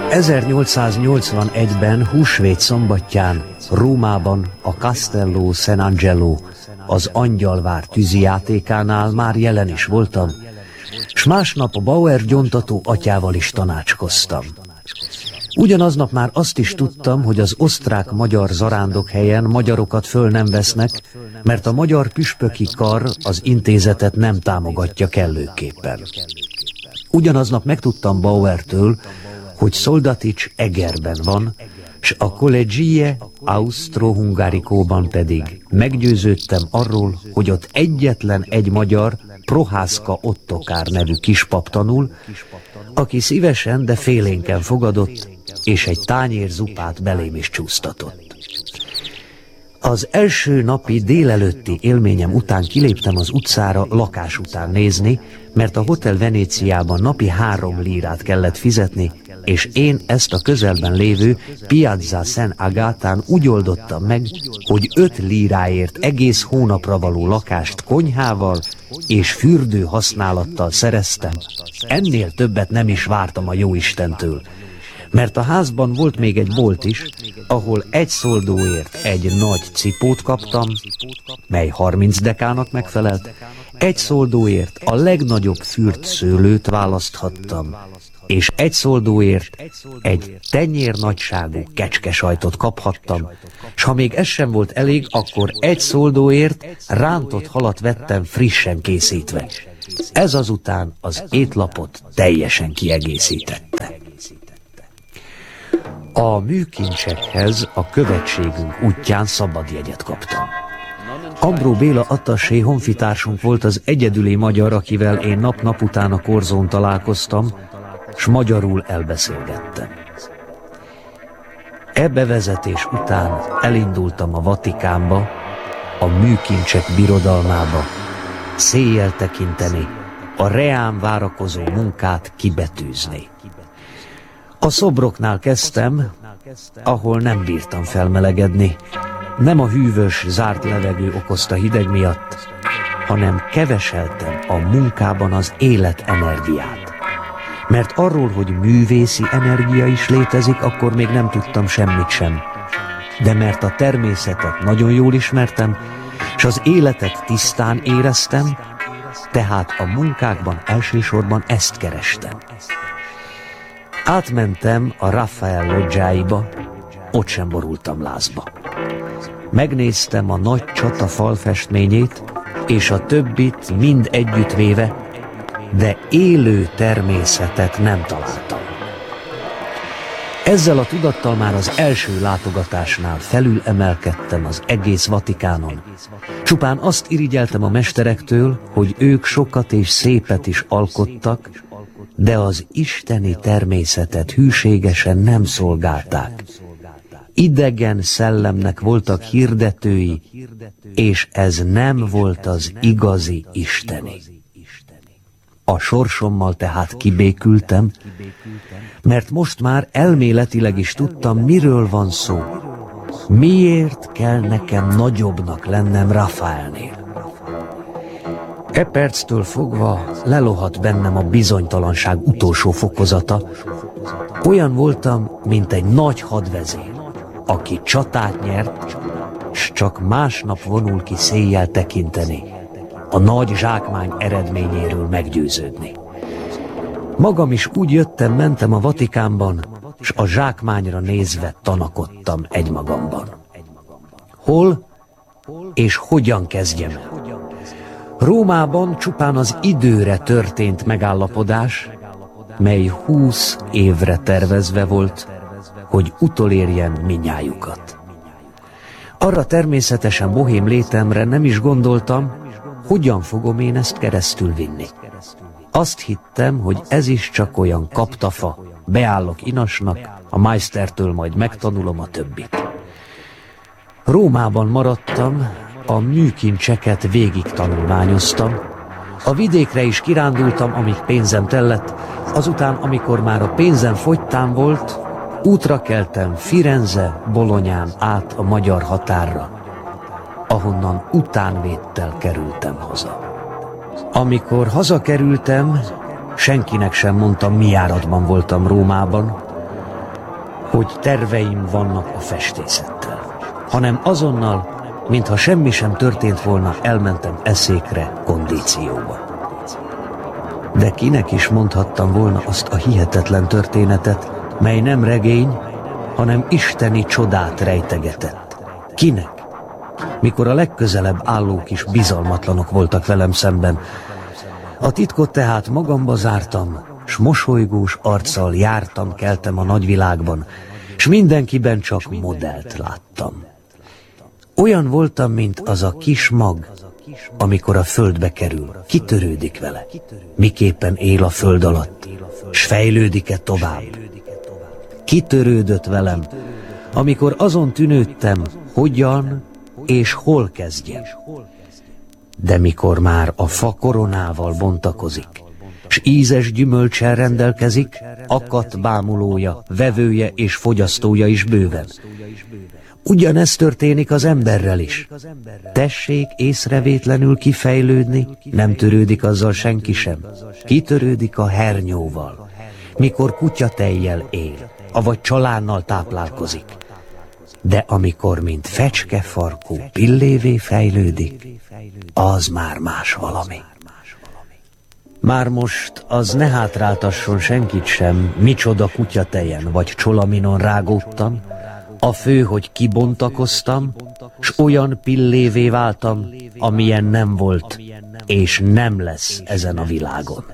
1881-ben húsvét szombatján Rómában a Castello Sant'Angelo, az Angyalvár tűzijátékánál már jelen is voltam, s másnap a Bauer gyóntató atyával is tanácskoztam. Ugyanaznap már azt is tudtam, hogy az osztrák-magyar zarándokhelyen magyarokat föl nem vesznek, mert a magyar püspöki kar az intézetet nem támogatja kellőképpen. Ugyanaznap megtudtam Bauertől, hogy Soldatics Egerben van, s a Collegie Austro-Hungaricóban pedig meggyőződtem arról, hogy ott egyetlen egy magyar, Prohászka Ottokár nevű kispap tanul, aki szívesen, de félénken fogadott, és egy tányér zupát belém is csúsztatott. Az első napi délelőtti élményem után kiléptem az utcára lakás után nézni, mert a Hotel Venéciában napi 3 lírát kellett fizetni, és én ezt a közelben lévő Piazza Szent-Agátán úgy oldottam meg, hogy 5 líráért egész hónapra való lakást konyhával és fürdő használattal szereztem. Ennél többet nem is vártam a jóistentől, mert a házban volt még egy bolt is, ahol 1 szoldóért egy nagy cipót kaptam, mely 30 dekának megfelelt, 1 szoldóért a legnagyobb fürt szőlőt választhattam, és 1 szoldóért egy tenyér nagyságú kecskesajtot kaphattam, s ha még ez sem volt elég, akkor 1 szoldóért rántott halat vettem frissen készítve. Ez azután az étlapot teljesen kiegészítette. A műkincsekhez a követségünk útján szabadjegyet kaptam. Ambró Béla attassé honfitársunk volt az egyedüli magyar, akivel én nap-nap után a korzón találkoztam, s magyarul elbeszélgettem. E bevezetés után elindultam a Vatikánba, a műkincsek birodalmába, széjjel tekinteni, a reám várakozó munkát kibetűzni. A szobroknál kezdtem, ahol nem bírtam felmelegedni. Nem a hűvös, zárt levegő okozta hideg miatt, hanem keveseltem a munkában az életenergiát. Mert arról, hogy művészi energia is létezik, akkor még nem tudtam semmit sem. De mert a természetet nagyon jól ismertem, és az életet tisztán éreztem, tehát a munkákban elsősorban ezt kerestem. Átmentem a Raphael loggiáiba, ott sem borultam lázba. Megnéztem a nagy csata falfestményét, és a többit mind együttvéve, de élő természetet nem találtam. Ezzel a tudattal már az első látogatásnál felül emelkedtem az egész Vatikánon. Csupán azt irigyeltem a mesterektől, hogy ők sokat és szépet is alkottak, de az isteni természetet hűségesen nem szolgálták. Idegen szellemnek voltak hirdetői, és ez nem volt az igazi isteni. A sorsommal tehát kibékültem, mert most már elméletileg is tudtam, miről van szó. Miért kell nekem nagyobbnak lennem Raphaelnél? E perctől fogva lelohadt bennem a bizonytalanság utolsó fokozata. Olyan voltam, mint egy nagy hadvezér, aki csatát nyert, s csak másnap vonul ki széjjel tekinteni, a nagy zsákmány eredményéről meggyőződni. Magam is úgy jöttem-mentem a Vatikánban, s a zsákmányra nézve tanakodtam egymagamban. Hol és hogyan kezdjem el? Rómában csupán az időre történt megállapodás, mely 20 évre tervezve volt, hogy utolérjen minnyájukat. Arra természetesen bohém létemre nem is gondoltam, hogyan fogom én ezt keresztül vinni. Azt hittem, hogy ez is csak olyan kaptafa, beállok inasnak, a meistertől majd megtanulom a többit. Rómában maradtam, a műkincseket végig tanulmányoztam, a vidékre is kirándultam, amíg pénzem tellett, azután, amikor már a pénzem fogytán volt, útra keltem Firenze, Bolonyán át a magyar határra, ahonnan utánvéttel kerültem haza. Amikor hazakerültem, senkinek sem mondtam, mi járatban voltam Rómában, hogy terveim vannak a festészettel, hanem azonnal, mintha semmi sem történt volna, elmentem eszékre, kondícióba. De kinek is mondhattam volna azt a hihetetlen történetet, mely nem regény, hanem isteni csodát rejtegetett. Kinek? Mikor a legközelebb állók is bizalmatlanok voltak velem szemben. A titkot tehát magamba zártam, s mosolygós arccal jártam-keltem a nagyvilágban, s mindenkiben csak modellt láttam. Olyan voltam, mint az a kis mag, amikor a földbe kerül, kitörődik vele, miképpen él a föld alatt, s fejlődik-e tovább. Kitörődött velem, amikor azon tűnődtem, hogyan és hol kezdjem. De mikor már a fa koronával bontakozik, s ízes gyümölccsel rendelkezik, akadt bámulója, vevője és fogyasztója is bőven. Ugyanezt történik az emberrel is. Tessék észrevétlenül kifejlődni, nem törődik azzal senki sem. Kitörődik a hernyóval, mikor kutyatejjel él, avagy csalánnal táplálkozik. De amikor, mint fecskefarkú, pillévé fejlődik, az már más valami. Már most az ne hátráltasson senkit sem, micsoda kutyatejen vagy csolaminon rágódtam, a fő, hogy kibontakoztam, s olyan pillévé váltam, amilyen nem volt, és nem lesz ezen a világon.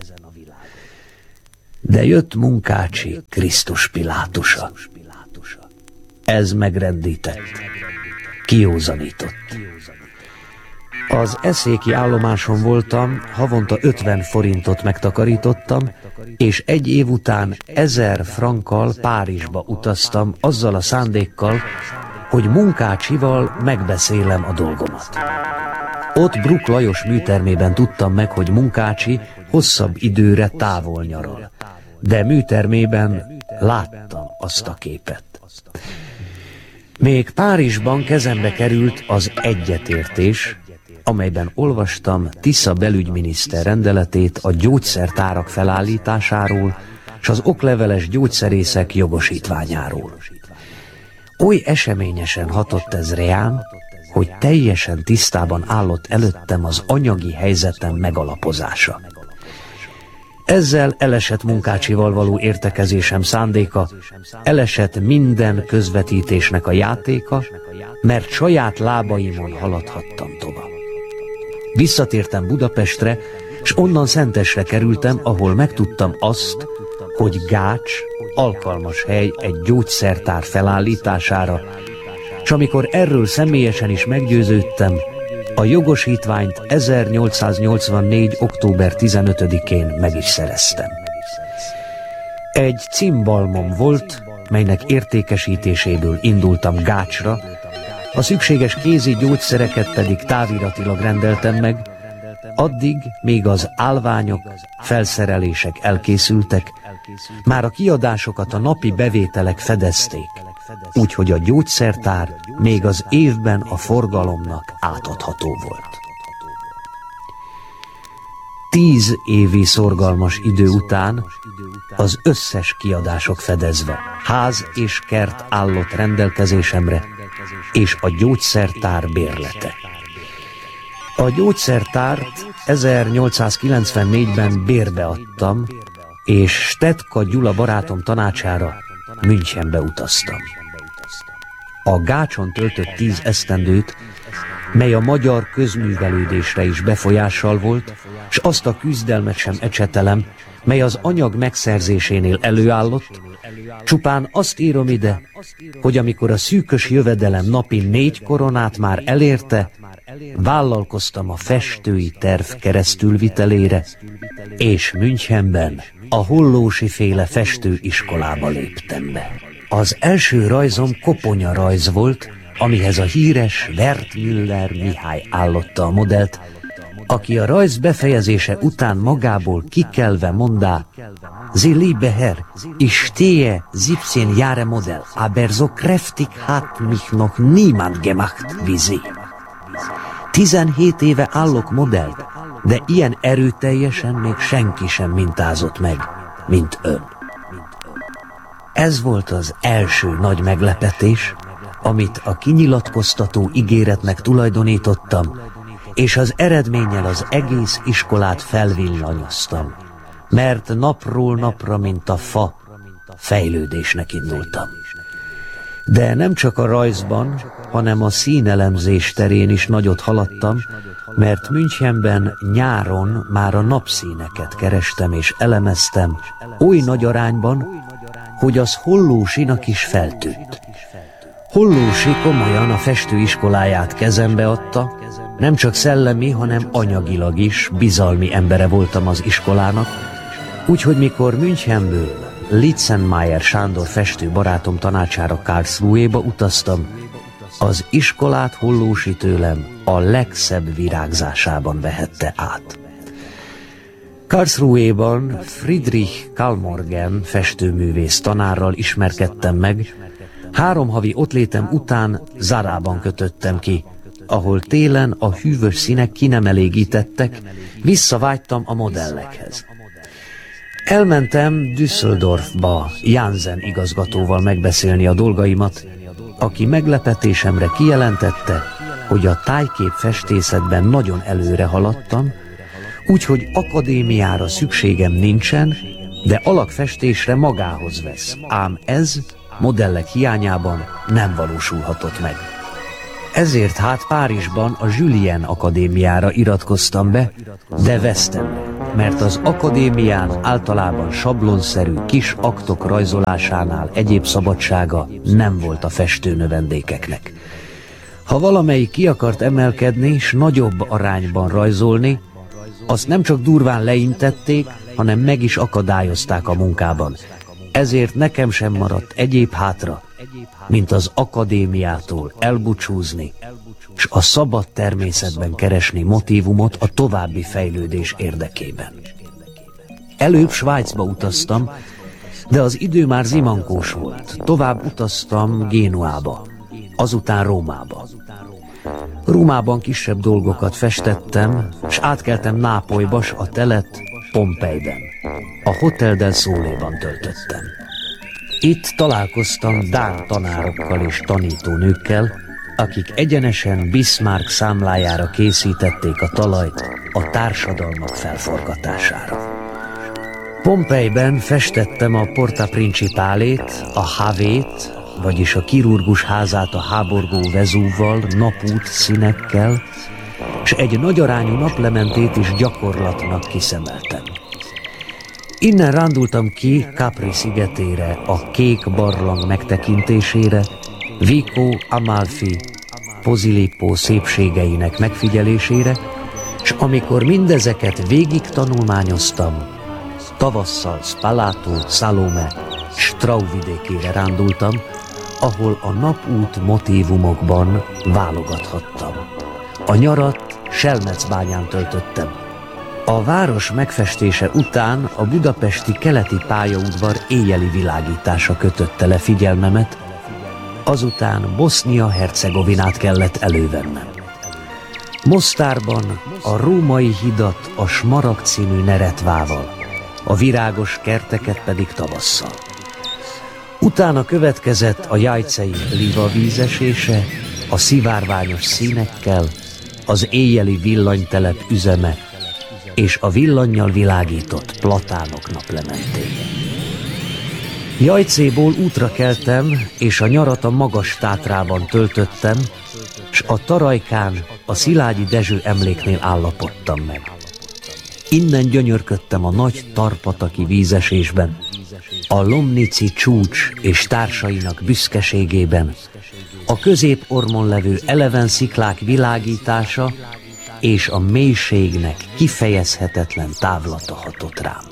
De jött Munkácsi Krisztus Pilátusa. Ez megrendített, kiózanított. Az eszéki állomáson voltam, havonta 50 forintot megtakarítottam, és egy év után 1000 frankkal Párizsba utaztam azzal a szándékkal, hogy Munkácsival megbeszélem a dolgomat. Ott Bruck Lajos műtermében tudtam meg, hogy Munkácsi hosszabb időre távol nyaral, de műtermében láttam azt a képet. Még Párizsban kezembe került az egyetértés, amelyben olvastam Tisza belügyminiszter rendeletét a gyógyszertárak felállításáról és az okleveles gyógyszerészek jogosítványáról. Oly eseményesen hatott ez reám, hogy teljesen tisztában állott előttem az anyagi helyzetem megalapozása. Ezzel elesett Munkácsival való értekezésem szándéka, elesett minden közvetítésnek a játéka, mert saját lábaimon haladhattam tovább. Visszatértem Budapestre, s onnan Szentesre kerültem, ahol megtudtam azt, hogy Gács alkalmas hely egy gyógyszertár felállítására, s amikor erről személyesen is meggyőződtem, a jogosítványt 1884. október 15-én meg is szereztem. Egy címbalmom volt, melynek értékesítéséből indultam Gácsra, a szükséges kézi gyógyszereket pedig táviratilag rendeltem meg, addig, még az állványok, felszerelések elkészültek, már a kiadásokat a napi bevételek fedezték, úgyhogy a gyógyszertár még az évben a forgalomnak átadható volt. 10 évi szorgalmas idő után az összes kiadások fedezve, ház és kert állott rendelkezésemre, és a gyógyszertár bérlete. A gyógyszertárt 1894-ben bérbe adtam, és Stetka Gyula barátom tanácsára Münchenbe utaztam. A Gácson töltött 10 esztendőt, mely a magyar közművelődésre is befolyással volt, s azt a küzdelmet sem ecsetelem, mely az anyag megszerzésénél előállott, csupán azt írom ide, hogy amikor a szűkös jövedelem napi 4 koronát már elérte, vállalkoztam a festői terv keresztülvitelére, és Münchenben a Hollósi féle festőiskolába léptem be. Az első rajzom koponya rajz volt, amihez a híres Wertmüller Mihály állotta a modellt, aki a rajz befejezése után magából kikelve mondá: Sie liebe Herr, ich stehe 17 Jahre Modell, aber so kräftig hat mich noch niemand gemacht wie Sie. 17 éve állok modellt, de ilyen erőteljesen még senki sem mintázott meg, mint ön. Ez volt az első nagy meglepetés, amit a kinyilatkoztató ígéretnek tulajdonítottam, és az eredménnyel az egész iskolát felvillanyoztam, mert napról napra, mint a fa, fejlődésnek indultam. De nem csak a rajzban, hanem a színelemzés terén is nagyot haladtam, mert Münchenben nyáron már a napszíneket kerestem és elemeztem oly nagy arányban, hogy az Hollósinak is feltűnt. Hollósi komolyan a festőiskoláját kezembe adta, nem csak szellemi, hanem anyagilag is bizalmi embere voltam az iskolának, úgyhogy mikor Münchenből Litzenmeyer Sándor festő barátom tanácsára Karlsruhéba utaztam, az iskolát Hollósi tőlem a legszebb virágzásában vehette át. Karlsruhéban Friedrich Kallmorgen festőművész tanárral ismerkedtem meg, 3 havi ottlétem után Zarában kötöttem ki, ahol télen a hűvös színek ki nem elégítettek, visszavágytam a modellekhez. Elmentem Düsseldorfba Jansen igazgatóval megbeszélni a dolgaimat, aki meglepetésemre kijelentette, hogy a tájkép festészetben nagyon előre haladtam, úgyhogy akadémiára szükségem nincsen, de alakfestésre magához vesz, ám ez modellek hiányában nem valósulhatott meg. Ezért hát Párizsban a Julien Akadémiára iratkoztam be, de vesztem, mert az akadémián általában sablonszerű kis aktok rajzolásánál egyéb szabadsága nem volt a festőnövendékeknek. Ha valamelyik ki akart emelkedni s nagyobb arányban rajzolni, azt nem csak durván leintették, hanem meg is akadályozták a munkában. Ezért nekem sem maradt egyéb hátra, mint az akadémiától elbúcsúzni, s a szabad természetben keresni motívumot a további fejlődés érdekében. Előbb Svájcba utaztam, de az idő már zimankós volt. Tovább utaztam Génuába, azután Rómába. Rómában kisebb dolgokat festettem, s átkeltem Nápolyba, s a telet Pompeiben, a Hotel del Soleban töltöttem. Itt találkoztam dán tanárokkal és tanítónőkkel, akik egyenesen Bismarck számlájára készítették a talajt a társadalmak felforgatására. Pompeiben festettem a Porta Principálét, a Havét, vagyis a kirurgus házát a háborgó Vezúvval, napút színekkel, s egy nagyarányú naplementét is gyakorlatnak kiszemeltem. Innen rándultam ki Capri szigetére, a kék barlang megtekintésére, Vico, Amalfi, Posillipo szépségeinek megfigyelésére, s amikor mindezeket végig tanulmányoztam, tavasszal Spalato, Salome, Strau vidékére rándultam, ahol a napút motívumokban válogathattam. A nyarat Selmecbányán töltöttem. A város megfestése után a budapesti keleti pályaudvar éjjeli világítása kötötte le figyelmemet, azután Bosznia-Hercegovinát kellett elővennem. Mostárban a római hidat a smaragd színű Neretvával, a virágos kerteket pedig tavasszal. Utána következett a jajcei Liva vízesése, a szivárványos színekkel, az éjjeli villanytelep üzeme és a villannyal világított platánok naplementéje. Jajcéból útra keltem, és a nyarat a Magas Tátrában töltöttem, s a Tarajkán a Szilágyi Dezső emléknél állapodtam meg. Innen gyönyörködtem a nagy Tarpataki vízesésben, a Lomnici csúcs és társainak büszkeségében, a középormon levő eleven sziklák világítása és a mélységnek kifejezhetetlen távlata hatott rám.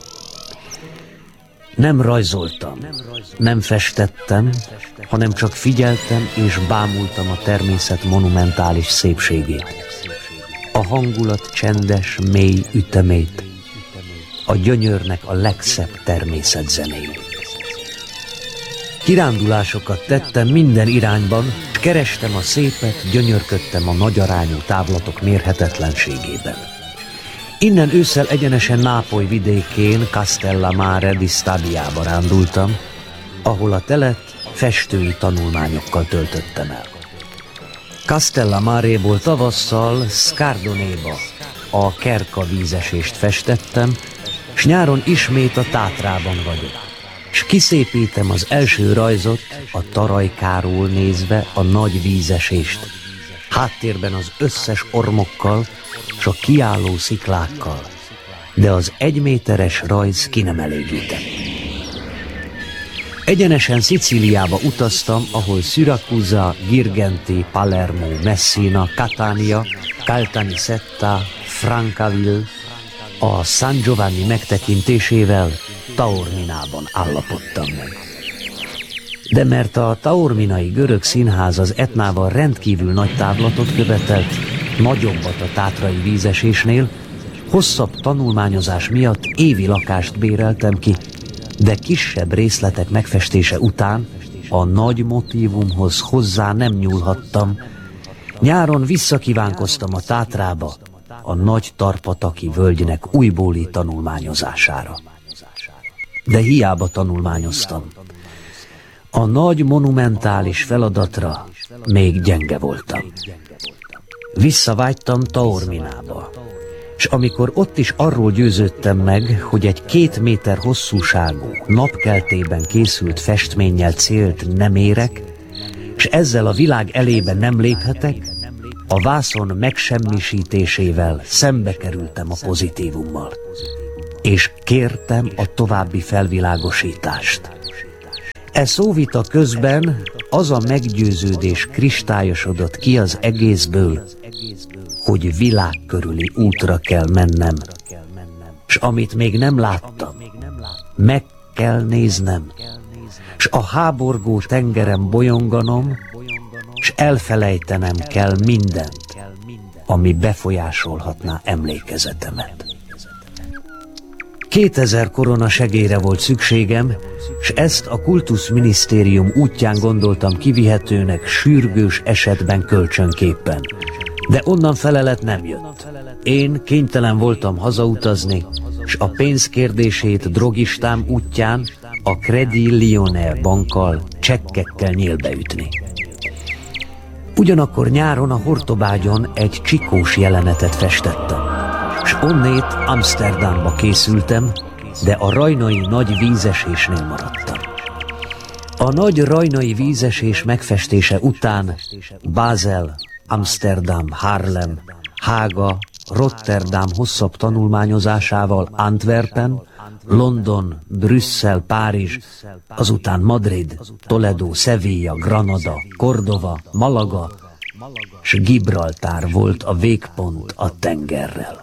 Nem rajzoltam, nem festettem, hanem csak figyeltem és bámultam a természet monumentális szépségét, a hangulat csendes, mély ütemét, a gyönyörnek a legszebb természetzenét. Kirándulásokat tettem minden irányban, s kerestem a szépet, gyönyörködtem a nagyarányú távlatok mérhetetlenségében. Innen ősszel egyenesen Nápoly vidékén Castellammare di Stabiába rándultam, ahol a telet festői tanulmányokkal töltöttem el. Castellamáréból tavasszal Scardonéba a Kerka vízesést festettem, s nyáron ismét a Tátrában vagyok. S kiszépítem az első rajzot, a Tarajkáról nézve a nagy vízesést. Háttérben az összes ormokkal, s a kiálló sziklákkal. De az 1 méteres rajz ki nem elégített. Egyenesen Szicíliába utaztam, ahol Siracusa, Girgenti, Palermo, Messina, Catania, Caltanissetta, Francaville a San Giovanni megtekintésével Taorminában állapodtam meg. De mert a taorminai görög színház az Etnával rendkívül nagy távlatot követelt, nagyobbat a tátrai vízesésnél, hosszabb tanulmányozás miatt évi lakást béreltem ki, de kisebb részletek megfestése után a nagy motívumhoz hozzá nem nyúlhattam. Nyáron visszakívánkoztam a Tátrába, a nagy Tarpataki völgynek újbóli tanulmányozására. De hiába tanulmányoztam. A nagy monumentális feladatra még gyenge voltam. Visszavágytam Taorminába, és amikor ott is arról győződtem meg, hogy egy 2 méter hosszúságú, napkeltében készült festménnyel célt nem érek, és ezzel a világ elébe nem léphetek, a vászon megsemmisítésével szembe kerültem a pozitívummal, és kértem a további felvilágosítást. E szóvita közben az a meggyőződés kristályosodott ki az egészből, hogy világkörüli útra kell mennem, s amit még nem láttam, meg kell néznem, s a háborgó tengeren bolyonganom, s elfelejtenem kell mindent, ami befolyásolhatná emlékezetemet. 2000 korona segélyre volt szükségem, s ezt a kultuszminisztérium útján gondoltam kivihetőnek sürgős esetben kölcsönképpen. De onnan felelet nem jött. Én kénytelen voltam hazautazni, s a pénzkérdését drogistám útján a Crédit Lyonnais bankkal, csekkekkel nyílbeütni. Ugyanakkor nyáron a Hortobágyon egy csikós jelenetet festettem, s onnét Amsterdamba készültem, de a rajnai nagy vízesésnél maradtam. A nagy rajnai vízesés megfestése után Basel, Amsterdam, Haarlem, Hága, Rotterdam hosszabb tanulmányozásával Antwerpen, London, Brüsszel, Párizs, azután Madrid, Toledo, Sevilla, Granada, Cordova, Malaga, s Gibraltár volt a végpont a tengerrel.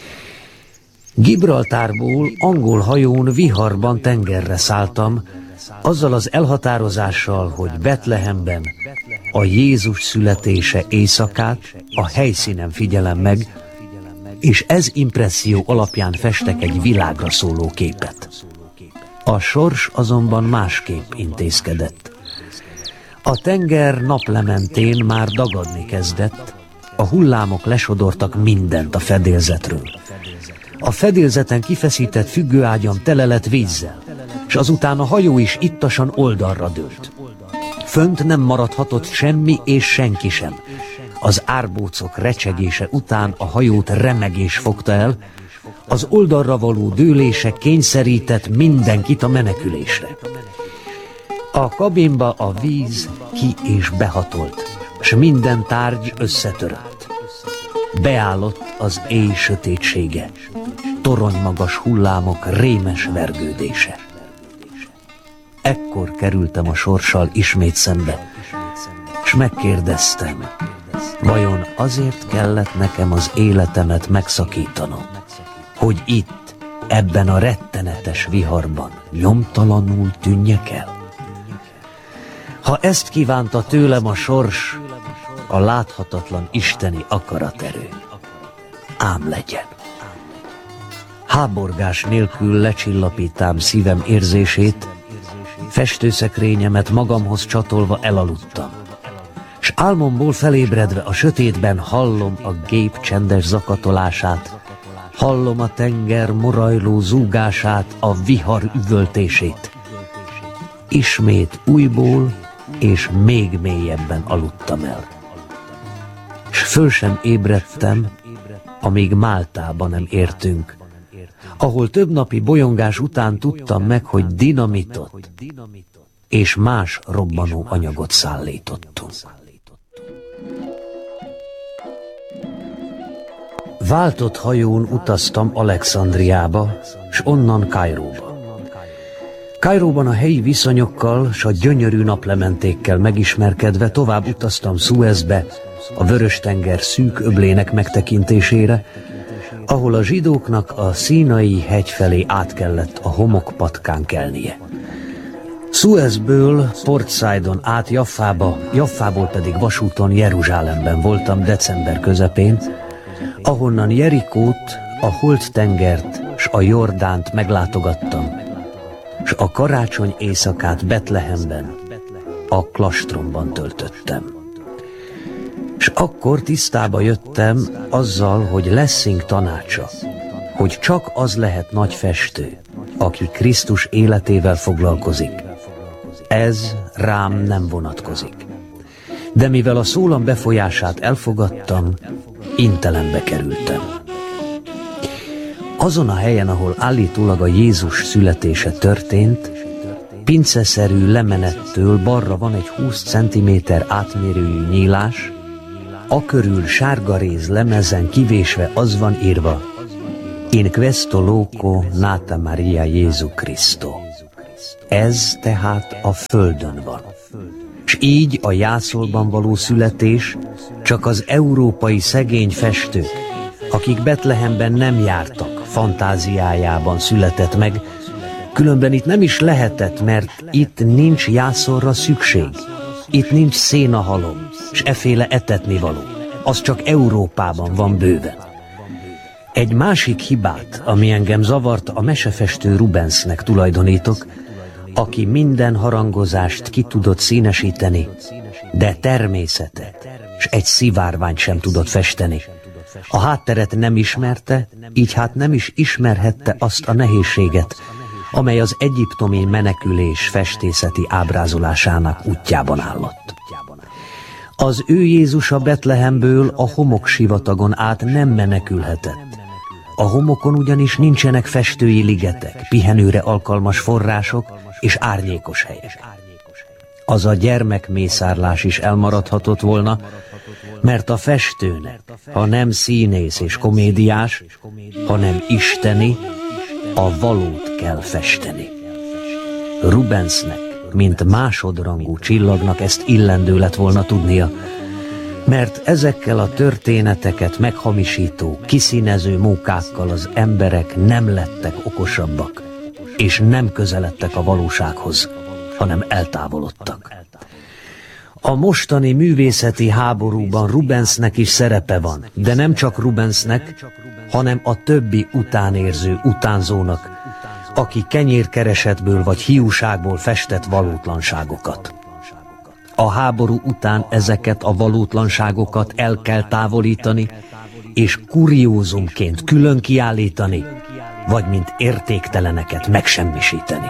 Gibraltárból angol hajón viharban tengerre szálltam, azzal az elhatározással, hogy Betlehemben a Jézus születése éjszakát a helyszínen figyelem meg, és ez impresszió alapján festek egy világra szóló képet. A sors azonban másképp intézkedett. A tenger naplementén már dagadni kezdett, a hullámok lesodortak mindent a fedélzetről. A fedélzeten kifeszített függőágyam tele lett vízzel, és azután a hajó is ittasan oldalra dőlt. Fönt nem maradhatott semmi és senki sem. Az árbócok recsegése után a hajót remegés fogta el, az oldalra való dőlése kényszerített mindenkit a menekülésre. A kabinba a víz ki és behatolt, s minden tárgy összetörött. Beállott az éj sötétsége, toronymagas hullámok rémes vergődése. Ekkor kerültem a sorssal ismét szembe, s megkérdeztem, vajon azért kellett nekem az életemet megszakítanom, hogy itt, ebben a rettenetes viharban nyomtalanul tűnjek el? Ha ezt kívánta tőlem a sors, a láthatatlan isteni akaraterő, ám legyen. Háborgás nélkül lecsillapítám szívem érzését, festőszekrényemet magamhoz csatolva elaludtam, s álmomból felébredve a sötétben hallom a gép csendes zakatolását, hallom a tenger morajló zúgását, a vihar üvöltését. ismét újból és még mélyebben aludtam el. S föl sem ébredtem, amíg Máltába nem értünk, ahol több napi bolyongás után tudtam meg, hogy dinamitot és más robbanó anyagot szállítottunk. Váltott hajón utaztam Alexandriába, s onnan Kairóba. Kairóban a helyi viszonyokkal s a gyönyörű naplementékkel megismerkedve tovább utaztam Szuezbe, a Vörös-tenger szűk öblének megtekintésére, ahol a zsidóknak a Színai hegy felé át kellett a homokpatkán kelnie. Szuezből Port Saidon át Jaffába, Jaffából pedig vasúton Jeruzsálemben voltam december közepén, ahonnan Jerikót, a Holt-tengert s a Jordánt meglátogattam, s a karácsony éjszakát Betlehemben, a klastromban töltöttem. S akkor tisztába jöttem azzal, hogy Lessing tanácsa, hogy csak az lehet nagy festő, aki Krisztus életével foglalkozik. Ez rám nem vonatkozik. De mivel a szólam befolyását elfogadtam, intelembe kerültem. Azon a helyen, ahol állítólag a Jézus születése történt, pinceszerű lemenettől balra van egy 20 cm átmérőjű nyílás, akörül sárga réz lemezen kivésve az van írva: In questo loco nata Maria Jézu Cristo. Ez tehát a földön van. S így a jászolban való születés csak az európai szegény festők, akik Betlehemben nem jártak, fantáziájában született meg, különben itt nem is lehetett, mert itt nincs jászolra szükség, itt nincs szénahalom, s efféle etetnivaló, az csak Európában van bőven. Egy másik hibát, ami engem zavart, a mesefestő Rubensnek tulajdonítok, aki minden harangozást ki tudott színesíteni, de természetet, s egy szivárványt sem tudott festeni. A hátteret nem ismerte, így hát nem is ismerhette azt a nehézséget, amely az egyiptomi menekülés festészeti ábrázolásának útjában állott. Az ő Jézusa Betlehemből a homoksivatagon át nem menekülhetett. A homokon ugyanis nincsenek festői ligetek, pihenőre alkalmas források és árnyékos helyek. Az a gyermekmészárlás is elmaradhatott volna, mert a festőnek, ha nem színész és komédiás, hanem isteni, a valót kell festeni. Rubensnek, mint másodrangú csillagnak ezt illendő lett volna tudnia, mert ezekkel a történeteket meghamisító, kiszínező mókákkal az emberek nem lettek okosabbak, és nem közeledtek a valósághoz, hanem eltávolodtak. A mostani művészeti háborúban Rubensnek is szerepe van, de nem csak Rubensnek, hanem a többi utánérző utánzónak, aki kenyérkeresetből vagy hiúságból festett valótlanságokat. A háború után ezeket a valótlanságokat el kell távolítani, és kuriózumként külön kiállítani, vagy mint értékteleneket megsemmisíteni.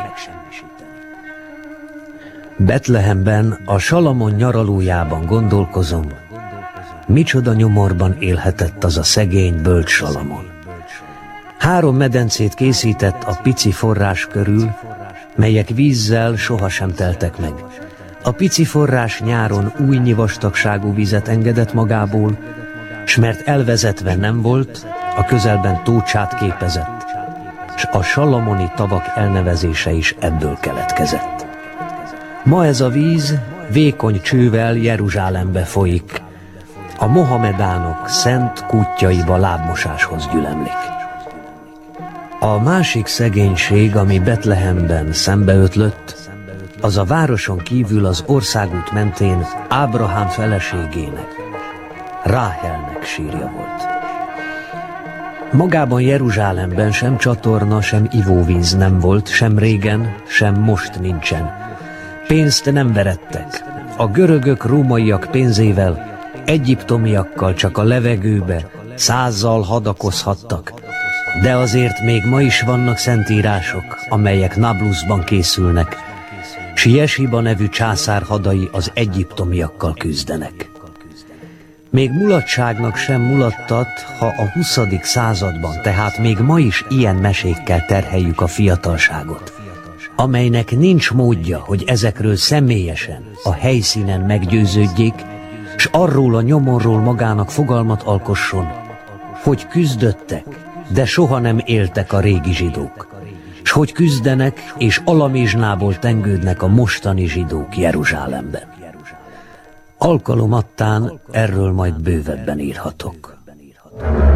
Betlehemben, a Salamon nyaralójában gondolkozom, micsoda nyomorban élhetett az a szegény bölcs Salamon. 3 medencét készített a pici forrás körül, melyek vízzel sohasem teltek meg. A pici forrás nyáron újnyi vastagságú vizet engedett magából, s mert elvezetve nem volt, a közelben tócsát képezett, s a salamoni tavak elnevezése is ebből keletkezett. Ma ez a víz vékony csővel Jeruzsálembe folyik, a mohamedánok szent kútjaiba lábmosáshoz gyülemlik. A másik szegénység, ami Betlehemben szembeötlött, az a városon kívül az országút mentén Ábrahám feleségének, Ráhelnek sírja volt. Magában Jeruzsálemben sem csatorna, sem ivóvíz nem volt, sem régen, sem most nincsen. Pénzt nem verettek. A görögök, rómaiak pénzével, egyiptomiakkal csak a levegőbe, százzal hadakozhattak. De azért még ma is vannak szentírások, amelyek Nablusban készülnek, s Jesiba nevű császár hadai az egyiptomiakkal küzdenek. Még mulatságnak sem mulattat, ha a 20. században, tehát még ma is ilyen mesékkel terheljük a fiatalságot, amelynek nincs módja, hogy ezekről személyesen, a helyszínen meggyőződjék, s arról a nyomonról magának fogalmat alkosson, hogy küzdöttek, de soha nem éltek a régi zsidók, s hogy küzdenek és alamizsnából tengődnek a mostani zsidók Jeruzsálemben. Alkalomattán erről majd bővebben írhatok.